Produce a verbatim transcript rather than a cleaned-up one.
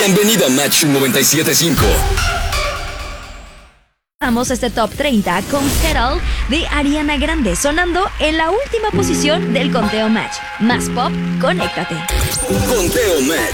Bienvenido a Match noventa y siete punto cinco. Vamos a este top treinta con Petal de Ariana Grande, sonando en la última posición del conteo Match. Más pop, conéctate. Conteo Match.